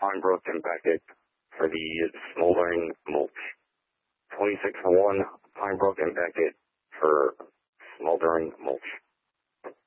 Pine Brook and Beckett for the smoldering mulch. 26-1, Pine Brook and Beckett